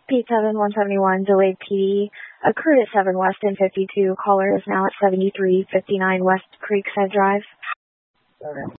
P7171, delayed PD. Occurred at 7 West and 52. Caller is now at 7359 West Creekside Drive. Okay.